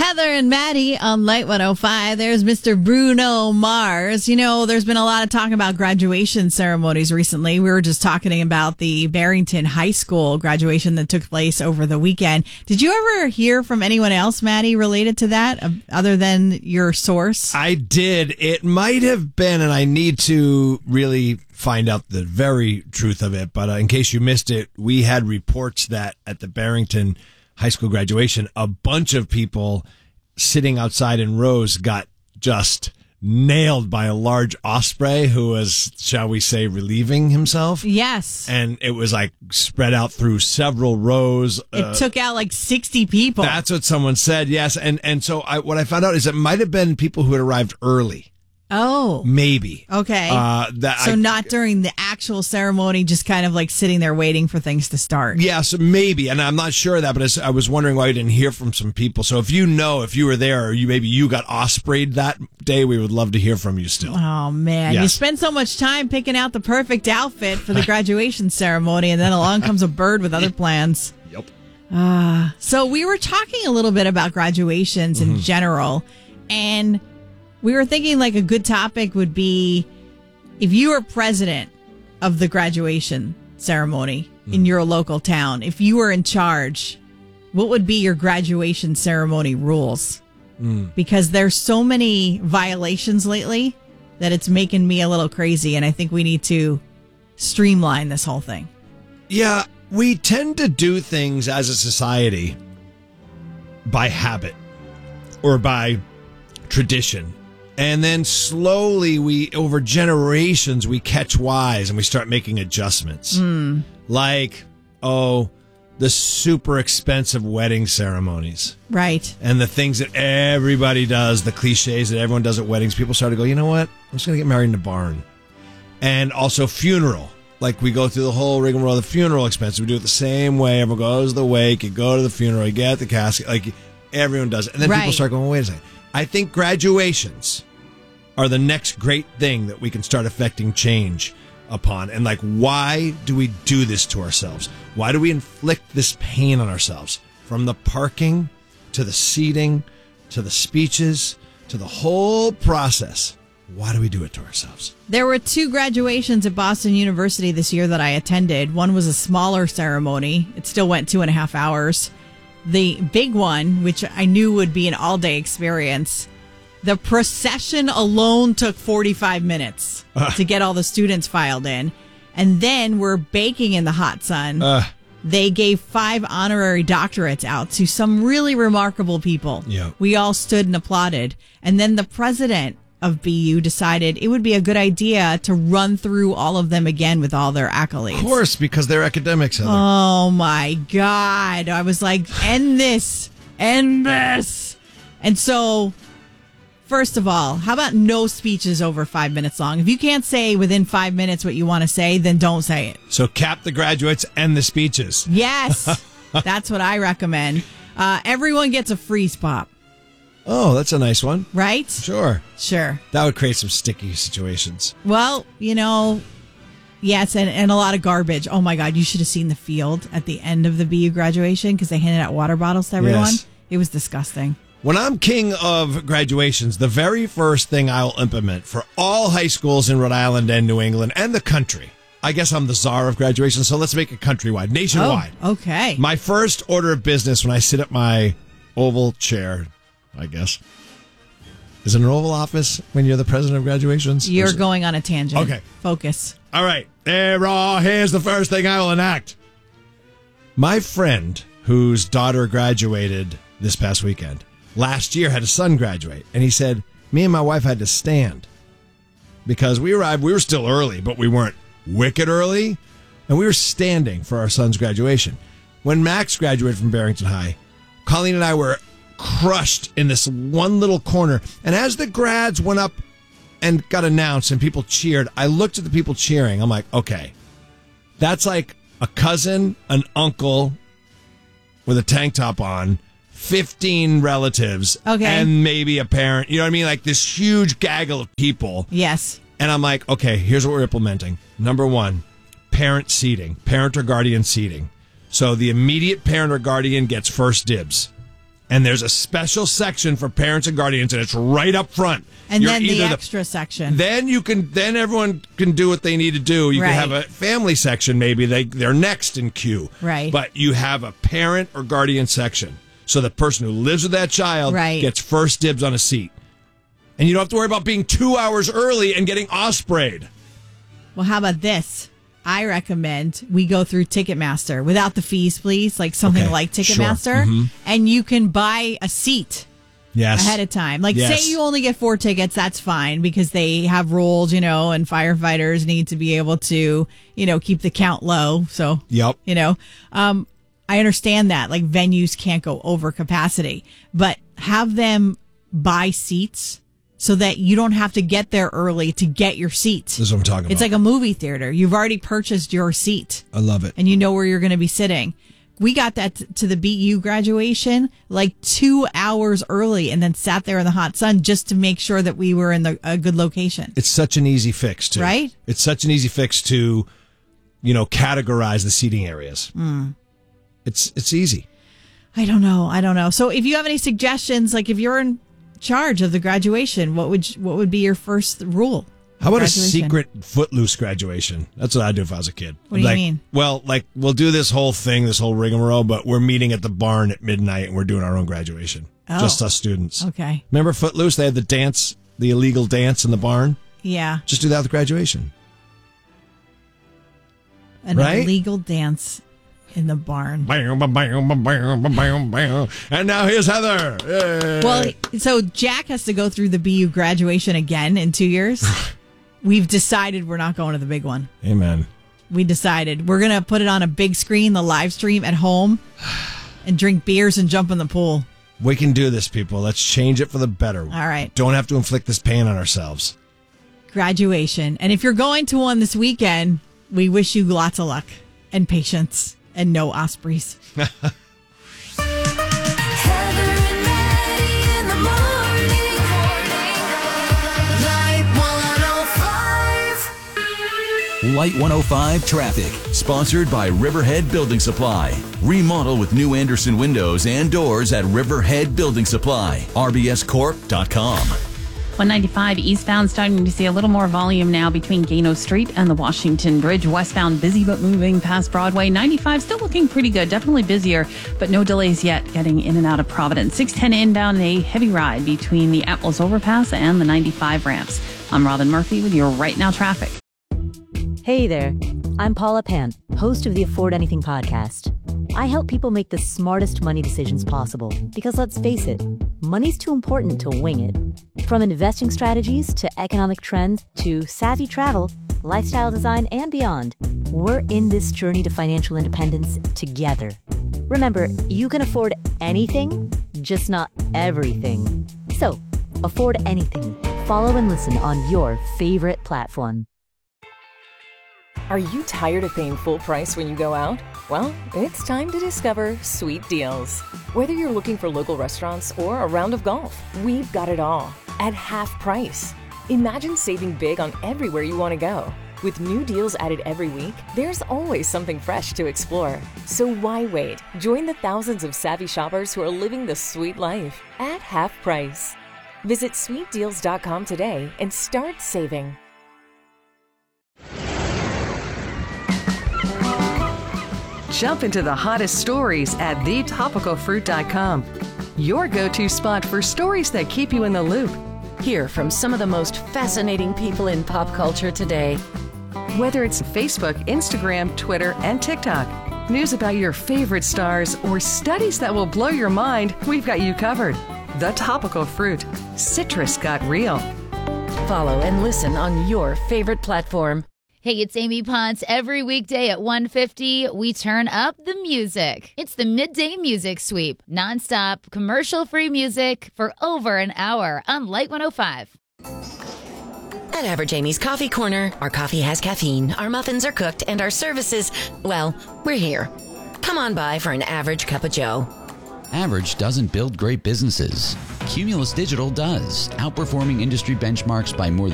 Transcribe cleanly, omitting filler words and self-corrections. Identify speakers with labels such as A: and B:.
A: Heather and Maddie on Light 105. There's Mr. Bruno Mars. You know, there's been a lot of talk about graduation ceremonies recently. We were just talking about the Barrington High School graduation that took place over the weekend. Did you ever hear from anyone else, Maddie, related to that, other than your source?
B: I did. It might have been, and I need to really find out the very truth of it, but in case you missed it, we had reports that at the Barrington High School graduation, a bunch of people sitting outside in rows got just nailed by a large osprey who was, shall we say, relieving himself.
A: Yes.
B: And it was like spread out through several rows.
A: It took out like 60 people.
B: That's what someone said, yes. And so what I found out is it might have been people who had arrived early.
A: Oh.
B: Maybe.
A: Okay. Not during the actual ceremony, just kind of like sitting there waiting for things to start.
B: Yeah, so maybe. And I'm not sure of that, but I was wondering why I didn't hear from some people. So if you know, if you were there or maybe you got ospreyed that day, we would love to hear from you still.
A: Oh, man.
B: Yes.
A: You spend so much time picking out the perfect outfit for the graduation ceremony, and then along comes a bird with other plans.
B: Yep.
A: So we were talking a little bit about graduations in general, and we were thinking like a good topic would be if you were president of the graduation ceremony in your local town, if you were in charge, what would be your graduation ceremony rules? Because there's so many violations lately that it's making me a little crazy, and I think we need to streamline this whole thing.
B: Yeah, we tend to do things as a society by habit or by tradition. And then slowly, over generations, we catch wise and we start making adjustments. Like, the super expensive wedding ceremonies.
A: Right.
B: And the things that everybody does, the cliches that everyone does at weddings. People start to go, you know what? I'm just going to get married in a barn. And also funeral. Like, we go through the whole rigmarole of the funeral expenses. We do it the same way. Everyone goes to the wake, you go to the funeral, you get the casket. Like, everyone does it. And then people start going, well, wait a second. I think graduations are the next great thing that we can start affecting change upon. And like, why do we do this to ourselves? Why do we inflict this pain on ourselves? From the parking, to the seating, to the speeches, to the whole process. Why do we do it to ourselves?
A: There were 2 graduations at Boston University this year that I attended. One was a smaller ceremony. It still went 2.5 hours. The big one, which I knew would be an all-day experience, the procession alone took 45 minutes to get all the students filed in. And then we're baking in the hot sun. They gave 5 honorary doctorates out to some really remarkable people.
B: Yeah.
A: We all stood and applauded. And then the president of BU decided it would be a good idea to run through all of them again with all their accolades.
B: Of course, because they're academics, Heather.
A: Oh, my God. I was like, end this. End this. And so, first of all, how about no speeches over 5 minutes long? If you can't say within 5 minutes what you want to say, then don't say it.
B: So cap the graduates and the speeches.
A: Yes. That's what I recommend. Everyone gets a freeze pop.
B: Oh, that's a nice one.
A: Right?
B: Sure.
A: Sure.
B: That would create some sticky situations.
A: Well, yes, and a lot of garbage. Oh, my God. You should have seen the field at the end of the BU graduation because they handed out water bottles to everyone.
B: Yes.
A: It was disgusting.
B: When I'm king of graduations, the very first thing I'll implement for all high schools in Rhode Island and New England and the country, I guess I'm the czar of graduation, so let's make it countrywide, nationwide.
A: Oh, okay.
B: My first order of business when I sit at my oval chair, I guess. Is it an oval office when you're the president of graduations?
A: You're going on a tangent.
B: Okay.
A: Focus.
B: All right. Here's the first thing I will enact. My friend, whose daughter graduated this past weekend, last year had a son graduate. And he said, me and my wife had to stand. Because we arrived, we were still early, but we weren't wicked early. And we were standing for our son's graduation. When Max graduated from Barrington High, Colleen and I were crushed in this one little corner. And as the grads went up and got announced and people cheered, I looked at the people cheering. I'm like, okay, that's like a cousin, an uncle with a tank top on, 15 relatives, and maybe a parent. You know what I mean? Like this huge gaggle of people.
A: Yes.
B: And I'm like, okay, here's what we're implementing. Number 1, parent seating, parent or guardian seating. So the immediate parent or guardian gets first dibs. And there's a special section for parents and guardians, and it's right up front.
A: And then the extra section.
B: Then everyone can do what they need to do. You can have a family section, maybe they're next in queue.
A: Right.
B: But you have a parent or guardian section. So the person who lives with that child gets first dibs on a seat. And you don't have to worry about being 2 hours early and getting ospreyed.
A: Well, how about this? I recommend we go through Ticketmaster without the fees, please. Like something like Ticketmaster. Sure. And you can buy a seat ahead of time. Like say you only get 4 tickets, that's fine because they have rules, and firefighters need to be able to, keep the count low. So, I understand that. Like venues can't go over capacity, but have them buy seats so that you don't have to get there early to get your seats.
B: This is what I'm talking about.
A: It's like a movie theater. You've already purchased your seat.
B: I love it.
A: And you know where you're going to be sitting. We got that to the BU graduation like 2 hours early and then sat there in the hot sun just to make sure that we were in a good location.
B: It's such an easy fix, too.
A: Right?
B: It's such an easy fix to, categorize the seating areas. It's easy.
A: I don't know. So if you have any suggestions, like if you're in charge of the graduation, what would be your first rule?
B: How about a secret Footloose graduation? That's what I'd do if I was a kid.
A: What do you mean?
B: Well, we'll do this whole rigmarole, but we're meeting at the barn at midnight and we're doing our own graduation. Oh. Just us students.
A: Okay.
B: Remember Footloose? They had the dance, the illegal dance in the barn?
A: Yeah.
B: Just do that with graduation.
A: An illegal dance in the barn.
B: And now here's Heather. Yay.
A: Well, so Jack has to go through the BU graduation again in 2 years. We've decided we're not going to the big one.
B: Amen.
A: We decided we're going to put it on a big screen, the live stream at home, and drink beers and jump in the pool.
B: We can do this, people. Let's change it for the better.
A: All right.
B: Don't have to inflict this pain on ourselves.
A: Graduation. And if you're going to one this weekend, we wish you lots of luck and patience. And no ospreys.
C: Heather and Maddie in the morning. Light 105.
D: Light 105 Traffic. Sponsored by Riverhead Building Supply. Remodel with new Anderson windows and doors at Riverhead Building Supply. RBScorp.com.
E: 195 eastbound starting to see a little more volume now between Gano Street and the Washington Bridge. Westbound busy but moving past Broadway. 95 still looking pretty good. Definitely busier, but no delays yet getting in and out of Providence. 610 inbound, a heavy ride between the Atlas Overpass and the 95 ramps. I'm Robin Murphy with your Right Now traffic.
F: Hey there. I'm Paula Pant, host of the Afford Anything podcast. I help people make the smartest money decisions possible because let's face it, money's too important to wing it. From investing strategies to economic trends to savvy travel, lifestyle design, and beyond, we're in this journey to financial independence together. Remember, you can afford anything, just not everything. So, afford anything. Follow and listen on your favorite platform.
G: Are you tired of paying full price when you go out? Well, it's time to discover Sweet Deals. Whether you're looking for local restaurants or a round of golf, we've got it all at half price. Imagine saving big on everywhere you want to go. With new deals added every week, there's always something fresh to explore. So why wait? Join the thousands of savvy shoppers who are living the sweet life at half price. Visit sweetdeals.com today and start saving.
H: Jump into the hottest stories at thetopicalfruit.com. Your go-to spot for stories that keep you in the loop.
I: Hear from some of the most fascinating people in pop culture today.
H: Whether it's Facebook, Instagram, Twitter, and TikTok, news about your favorite stars, or studies that will blow your mind, we've got you covered. The Topical Fruit. Citrus got real.
I: Follow and listen on your favorite platform.
J: Hey, it's Amy Ponce. Every weekday at 1:50, we turn up the music. It's the Midday Music Sweep. Nonstop, commercial-free music for over an hour on Light 105.
I: At Average Amy's Coffee Corner, our coffee has caffeine, our muffins are cooked, and our services, well, we're here. Come on by for an average cup of joe.
K: Average doesn't build great businesses. Cumulus Digital does, outperforming industry benchmarks by more than